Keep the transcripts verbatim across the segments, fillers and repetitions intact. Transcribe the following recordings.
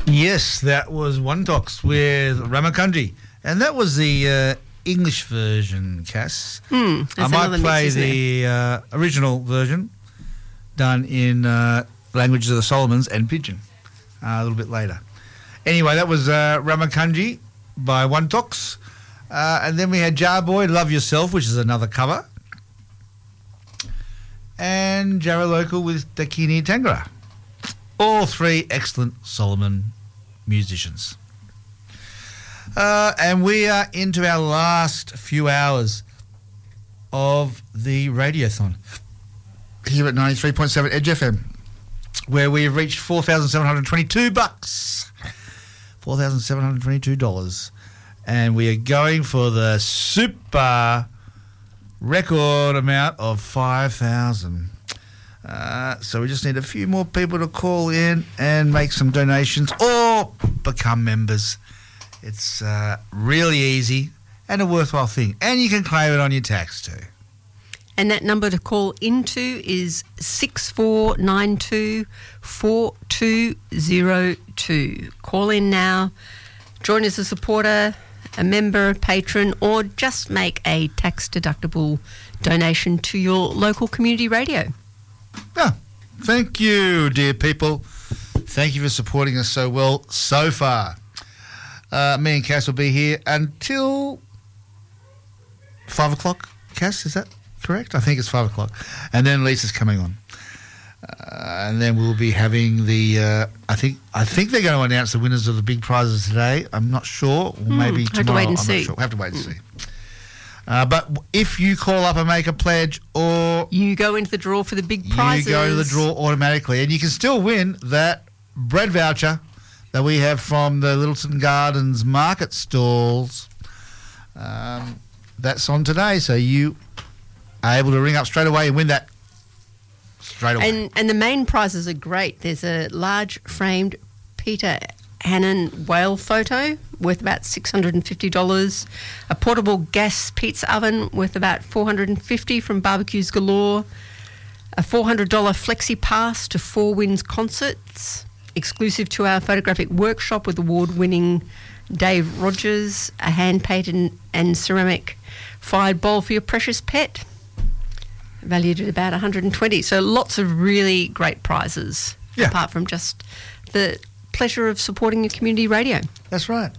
Yes, that was One Tox with Ramakanji. And that was the uh, English version, Cass. Mm, I might play mix, the uh, original version done in uh, languages of the Solomons and Pidgin uh, a little bit later. Anyway, that was uh, Ramakanji by One Tox. Uh, and then we had Jar Boy, Love Yourself, which is another cover. And Jarra Local with Dakini Tangara. All three excellent Solomon musicians. Uh, and we are into our last few hours of the Radiothon here at ninety-three point seven Edge F M, where we have reached four thousand seven hundred twenty-two bucks, four thousand seven hundred twenty-two dollars, and we are going for the super record amount of five thousand. Uh, so we just need a few more people to call in and make some donations or become members. It's uh, really easy and a worthwhile thing. And you can claim it on your tax too. And that number to call into is six four nine two, four two zero two. Call in now, join as a supporter, a member, a patron, or just make a tax-deductible donation to your local community radio. Yeah. Thank you, dear people. Thank you for supporting us so well so far. Uh, me and Cass will be here until five o'clock. Cass, is that correct? I think it's five o'clock. And then Lisa's coming on. Uh, and then we'll be having the, uh, I think I think they're going to announce the winners of the big prizes today. I'm not sure. Or mm, maybe have tomorrow. To wait and I'm see. not sure. We'll have to wait and mm. see. Uh, but if you call up and make a pledge or... You go into the draw for the big prizes. You go to the draw automatically. And you can still win that bread voucher that we have from the Littleton Gardens market stalls. Um, that's on today. So you are able to ring up straight away and win that straight away. And, and the main prizes are great. There's a large framed Peter Hannon whale photo worth about six hundred fifty dollars, a portable gas pizza oven worth about four hundred fifty dollars from Barbecues Galore, a four hundred dollars flexi pass to Four Winds Concerts, exclusive to our photographic workshop with award-winning Dave Rogers, a hand-painted and ceramic fired bowl for your precious pet, valued at about one hundred twenty dollars. So lots of really great prizes, yeah. apart from just the pleasure of supporting your community radio. That's right.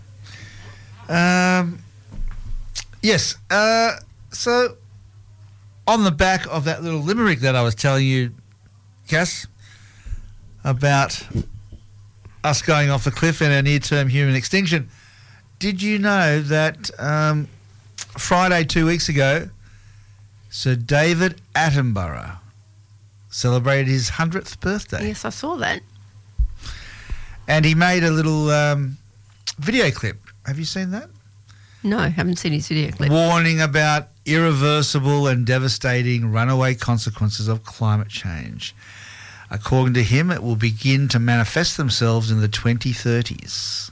Um, yes. Uh, so on the back of that little limerick that I was telling you, Cass, about us going off the cliff and our near-term human extinction, did you know that um, Friday two weeks ago, Sir David Attenborough celebrated his hundredth birthday? Yes, I saw that. And he made a little um, video clip. Have you seen that? No, I haven't seen his video clip. Warning about irreversible and devastating runaway consequences of climate change. According to him, it will begin to manifest themselves in the twenty thirties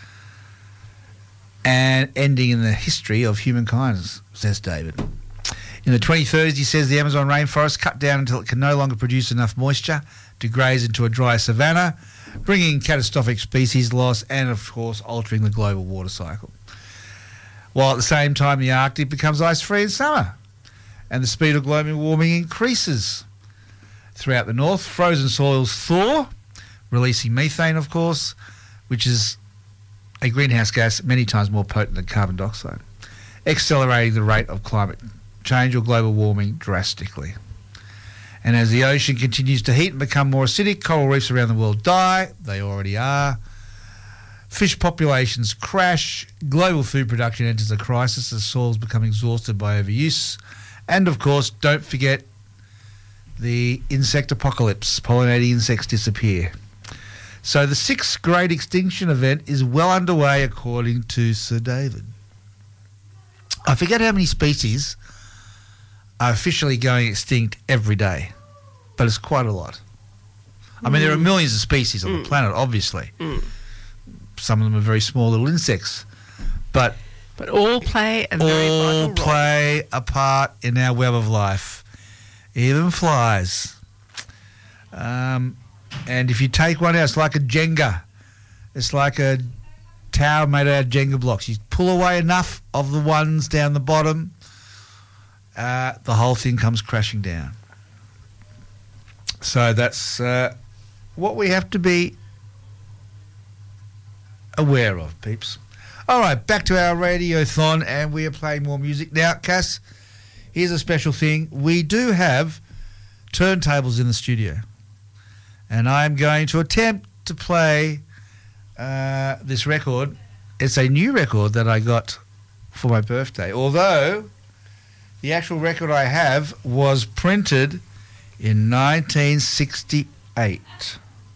and ending in the history of humankind, says David. In the twenty thirties, he says, the Amazon rainforest cut down until it can no longer produce enough moisture to graze into a dry savanna, bringing catastrophic species loss and, of course, altering the global water cycle. While at the same time, the Arctic becomes ice-free in summer and the speed of global warming increases. Throughout the north, frozen soils thaw, releasing methane, of course, which is a greenhouse gas many times more potent than carbon dioxide, accelerating the rate of climate change or global warming drastically. And as the ocean continues to heat and become more acidic, coral reefs around the world die. They already are. Fish populations crash. Global food production enters a crisis as soils become exhausted by overuse. And, of course, don't forget the insect apocalypse. Pollinating insects disappear. So the sixth great extinction event is well underway, according to Sir David. I forget how many species are officially going extinct every day, but it's quite a lot. I mean, mm. there are millions of species on mm. the planet, obviously. Mm. Some of them are very small little insects, but but all play a very all vital role. play a part in our web of life, even flies. Um, and if you take one out, it's like a Jenga. It's like a tower made out of Jenga blocks. You pull away enough of the ones down the bottom, uh, the whole thing comes crashing down. So that's uh, what we have to be aware of, peeps. All right, back to our radiothon, and we are playing more music. Now, Cass, here's a special thing. We do have turntables in the studio, and I'm going to attempt to play uh, this record. It's a new record that I got for my birthday, although the actual record I have was printed in nineteen sixty-eight.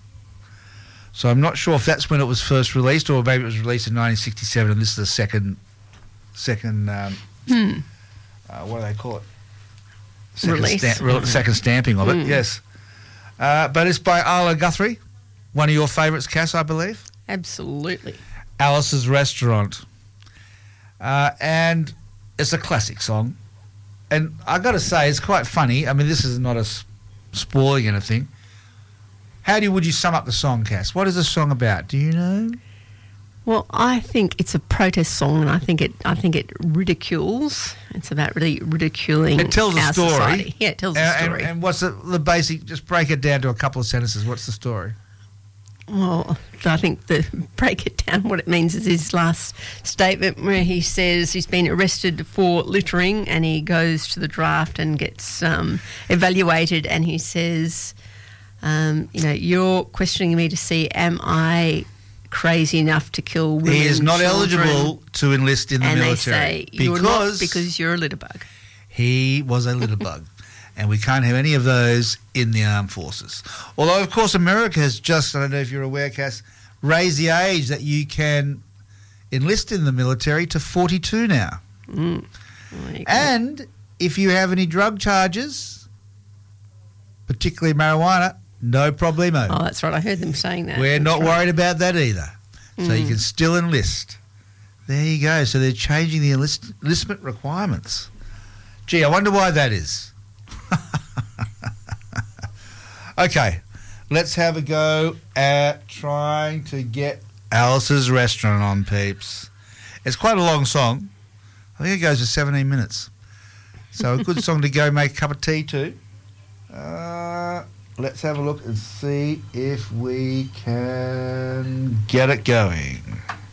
So I'm not sure if that's when it was first released, or maybe it was released in nineteen sixty-seven, and this is the second, second, um, Hmm. uh, what do they call it? Second Release. sta- re- second stamping of it, Mm. yes. Uh, but it's by Arlo Guthrie, one of your favourites, Cass, I believe. Absolutely. Alice's Restaurant. Uh, and it's a classic song. And I got to say, it's quite funny. I mean, this is not a s- spoiling anything. How do you, would you sum up the song, Cass? What is the song about? Do you know? Well, I think it's a protest song, and I think it. I think it ridicules. It's about really ridiculing. It tells a our story. society. Yeah, it tells And, a story. and, and what's the, the basic? Just break it down to a couple of sentences. What's the story? Well, I think the break it down. What it means is his last statement, where he says he's been arrested for littering, and he goes to the draft and gets um, evaluated, and he says, um, "You know, you're questioning me to see am I crazy enough to kill women?" He is not children?" eligible to enlist in the and military they say you're not because you're a litterbug. he was a litterbug. And we can't have any of those in the armed forces. Although, of course, America has just, I don't know if you're aware, Cass, raised the age that you can enlist in the military to forty-two now. Mm. Well, you can- And if you have any drug charges, particularly marijuana, no problemo. oh, that's right. I heard them saying that. We're That's not right. worried about that either. So you Mm. can still enlist. There you go. So they're changing the enlist- enlistment requirements. Gee, I wonder why that is. Okay, let's have a go at trying to get Alice's Restaurant on, peeps. It's quite a long song. I think it goes for seventeen minutes. So a good song to go make a cup of tea to. Uh, let's have a look and see if we can get it going.